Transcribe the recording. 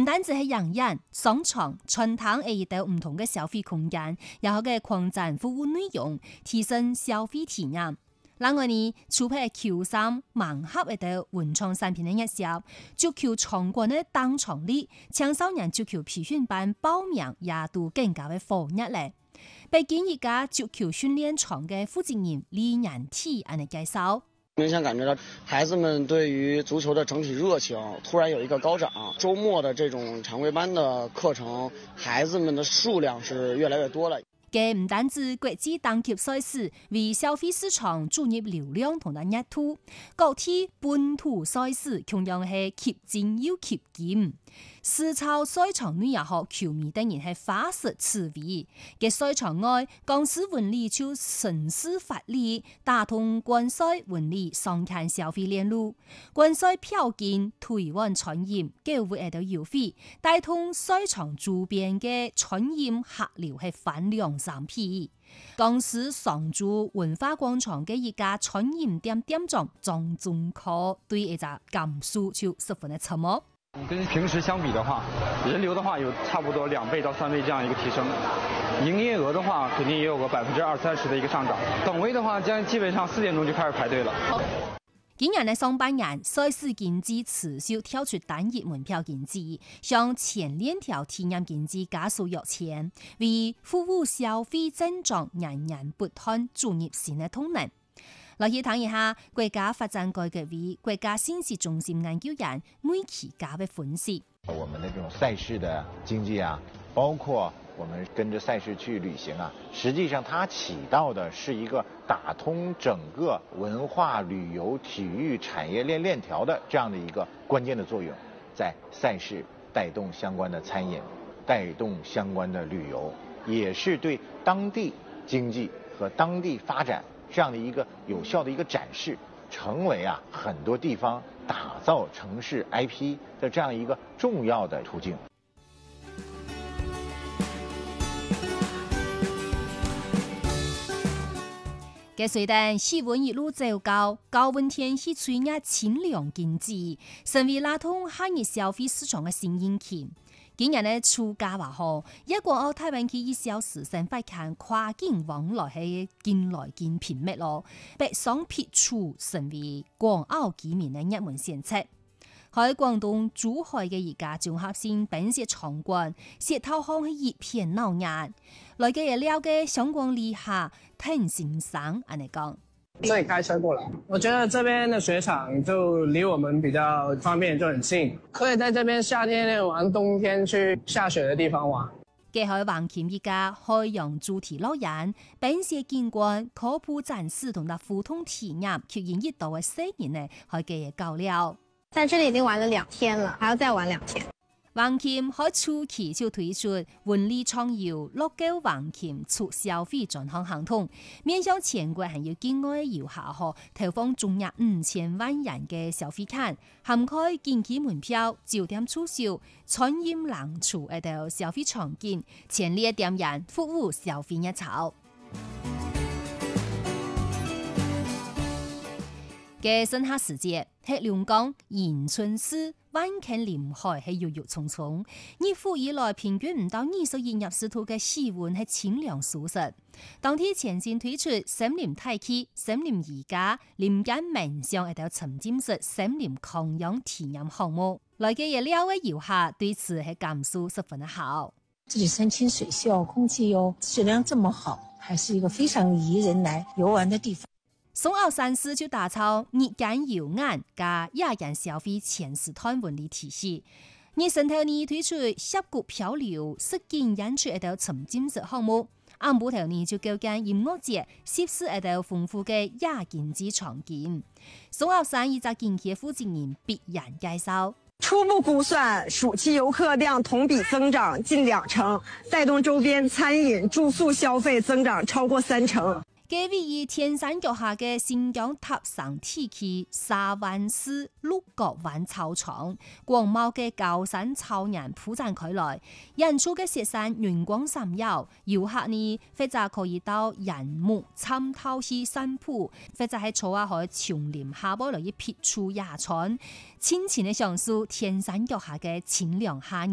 單止係影院、商場、餐廳而有唔同嘅消費空間，又有嘅擴展服務內容，提升消費體驗。另外呢，除咗求衫、盲盒嘅文創產品嘅熱銷，足球場館嘅登場率、青少年足球培訓班報名也都更加嘅火熱咧。北京一家足球訓練場嘅負責人李延體安尼介紹。 明顯感覺到孩子們對於足球的整體熱情突然有一個高漲，周末的這種常規班的課程，孩子們的數量是越來越多了。 嘅唔單止國際等級賽事為消費市場注入流量同埋熱度，各地本土賽事同樣係吸睛又吸金。絲綢賽場內也好，球迷等人係花式刺激。嘅賽場外，公司文理就順勢發力，打通觀賽文理上看消費鏈路。觀賽票券退換餐飲，購物喺度優惠，帶通賽場周邊嘅餐飲客流係翻2-3倍。公司上駐文化廣場嘅一家餐飲店店長張忠科對一隻感受就十分的沉默。 跟平時相比的話，人流的話有差不多2倍到3倍這樣一個提升，營業額的話肯定也有個20-30%的一個上漲。等位的話，基本上4點鐘就開始排隊了。 今年嘅上半年，賽事經濟持續跳出單一門票經濟，向前鏈條體驗經濟加速躍遷，為服務消費增長源源不斷注入新嘅動能。來去談一下國家發展改革委國家信息中心研究員梅啟家的分析。 我們的這種賽事的經濟啊，包括我們跟着賽事去旅行啊，實際上它起到的是一個打通整個文化旅遊體育產業鏈條的這樣的一個關鍵的作用，在賽事帶動相關的餐飲，帶動相關的旅遊，也是對當地經濟和當地發展這樣的一個有效的一個展示，成為很多地方打造城市 IP 的這樣一個重要的途徑。 嘅隨着氣溫一路走高，高溫天氣吹壓清涼經濟，成為拉通下熱消費市場嘅新引擎。今日呢，暑假話好，一國澳台灣區1小時生活圈跨境往來係見來見頻密咯，北上撇除成為港澳居民嘅熱門選擇。喺廣東珠海嘅一家綜合性本色場館，石頭巷係一片鬧熱。來嘅也了解香港理下滕先生安尼講。 這裡開車過來，我覺得這邊的雪場就離我們比較方便，就很近，可以在這邊夏天玩，冬天去下雪的地方玩。 嘅喺橫琴一家海洋主題樂園，本色景觀、科普展示同埋互動體驗，吸引一度嘅新人呢，去嘅搞了。 在這裡已經玩了2天了，還要再玩2天。 橫琴喺初期就推出文理創遊、樂高橫琴促消費專項行動，面向全國還有境外遊客可投放總額5000萬元嘅消費卡，涵蓋經濟門票、酒店住宿、餐飲冷廚誒到消費場景，全力點燃服務消費熱潮。嘅新客時節，喺龍崗迎春市灣坑臨海係鬱鬱蔥蔥，熱乎以來平均唔到21入市圖嘅氣溫係清涼舒適。當天前線推出森林大氣、森林宜家、林間冥想一條沉浸式森林抗氧體驗項目，來嘅也了嘅遊客對此係感受十分的好。 這裡山清水秀，空氣又質量這麼好，還是一個非常宜人來遊玩的地方。 松澳山市就打造日間遊眼加夜間消費全時段文理體系，而上頭呢推出峽谷漂流、實景演出一道沉浸式項目，暗部頭呢就舉辦音樂節，設施一道豐富嘅夜經濟場景。松澳山一隻景區負責人必然介紹。 初步估算，暑期遊客量同比增長近2成，帶動周邊餐飲、住宿消費增長超過3成。 嘅位於天山腳下嘅新疆塔山地區沙灣市鹿角灣草場，廣袤嘅高山草原鋪展開來，人數嘅雪山雲光閃耀，遊客呢或者可以到人木參透去散步，或者喺坐下喺叢林下邊來一撇處野餐，盡情嘅享受天山腳下嘅清涼夏日。